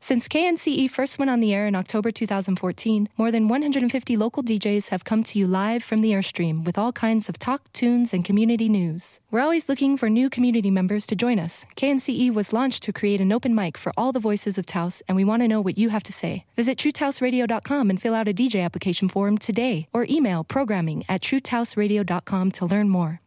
Since KNCE first went on the air in October 2014, more than 150 local DJs have come to you live from the Airstream with all kinds of talk, tunes, and community news. We're always looking for new community members to join us. KNCE was launched to create an open mic for all the voices of Taos, and we want to know what you have to say. Visit TrueTaosRadio.com and fill out a DJ application form today, or email programming@TrueTaosRadio.com to learn more.